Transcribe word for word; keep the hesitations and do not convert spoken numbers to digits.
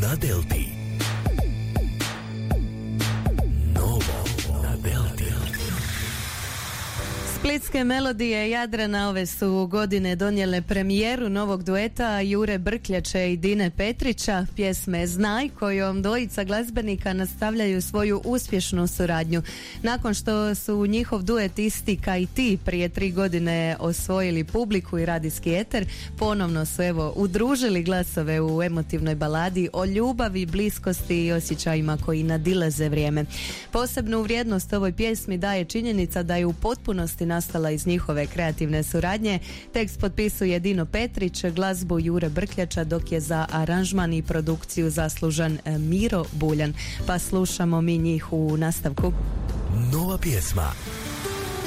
na Delti. Novo na Delti. Splitske melodije Jadrana ove su godine donijele premijeru novog dueta Jure Brkljača i Dine Petrića, pjesme Znaj, kojom dvojica glazbenika nastavljaju svoju uspješnu suradnju. Nakon što su njihov duet Isti kaj ti prije tri godine osvojili publiku i radijski eter, ponovno su evo udružili glasove u emotivnoj baladi o ljubavi, bliskosti i osjećajima koji nadilaze vrijeme. Posebnu vrijednost ovoj pjesmi daje činjenica da je u potpunosti nastala iz njihove kreativne suradnje. Tekst potpisuje Dino Petrić, glazbu Jure Brkljača, dok je za aranžman i produkciju zaslužan Miro Buljan. Pa slušamo mi njih u nastavku. Nova pjesma.